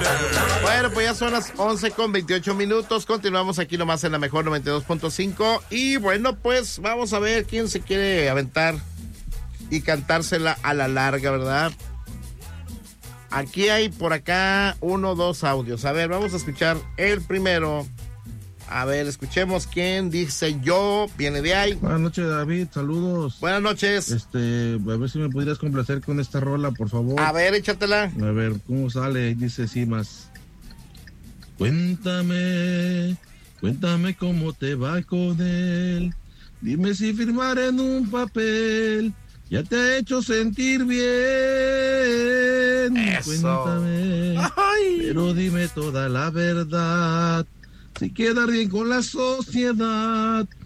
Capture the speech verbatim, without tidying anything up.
Bueno, pues ya son las once con veintiocho minutos. Continuamos aquí nomás en la mejor noventa y dos punto cinco. Y bueno, pues vamos a ver quién se quiere aventar y cantársela a la larga, ¿verdad? Aquí hay por acá uno, dos audios. A ver, vamos a escuchar el primero. A ver, escuchemos quién dice yo, viene de ahí. Buenas noches, David, saludos. Buenas noches. Este, a ver si me pudieras complacer con esta rola, por favor. A ver, échatela. A ver, ¿cómo sale? Dice Simas. Cuéntame, cuéntame cómo te va con él. Dime si firmar en un papel ya te ha hecho sentir bien. Eso. Cuéntame, Ay. pero dime toda la verdad. Si quedar bien con la sociedad